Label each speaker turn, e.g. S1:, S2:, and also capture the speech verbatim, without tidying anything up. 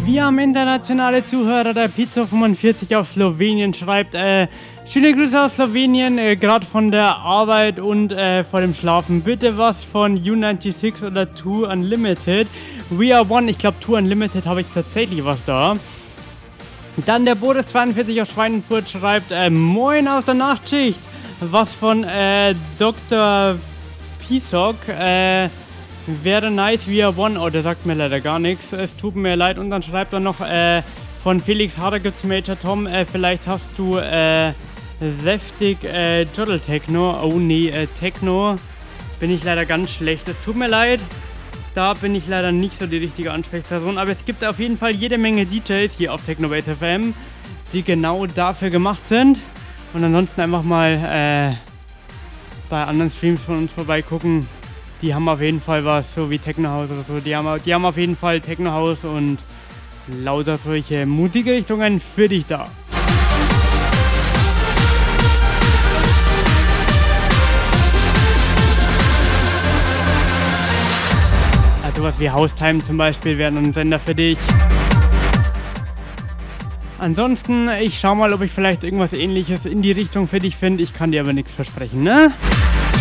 S1: Wir haben internationale Zuhörer. Der Pizza fünfundvierzig aus Slowenien schreibt, äh, schöne Grüße aus Slowenien, äh, gerade von der Arbeit und äh, vor dem Schlafen. Bitte was von U sechsundneunzig oder Two Unlimited. We Are One, ich glaube Two Unlimited habe ich tatsächlich was da. Dann der Boris zweiundvierzig aus Schweinfurt schreibt, äh, moin aus der Nachtschicht. Was von äh, Doktor Pisok, äh, wäre nice, we are one. Oh, der sagt mir leider gar nichts. Es tut mir leid. Und dann schreibt er noch, äh, von Felix Harder gibt's Major Tom. Äh, vielleicht hast du, äh, säftig, äh, Jodel Techno. Oh nee, äh, Techno. Bin ich leider ganz schlecht. Es tut mir leid. Da bin ich leider nicht so die richtige Ansprechperson. Aber es gibt auf jeden Fall jede Menge D Js hier auf Technobase F M, die genau dafür gemacht sind. Und ansonsten einfach mal, äh, bei anderen Streams von uns vorbeigucken. Die haben auf jeden Fall was, so wie Techno House oder so. Die haben, die haben auf jeden Fall Techno House und lauter solche Musikrichtungen für dich da. Also was wie Haustime zum Beispiel wären ein Sender für dich. Ansonsten, ich schau mal, ob ich vielleicht irgendwas Ähnliches in die Richtung für dich finde. Ich kann dir aber nichts versprechen, ne?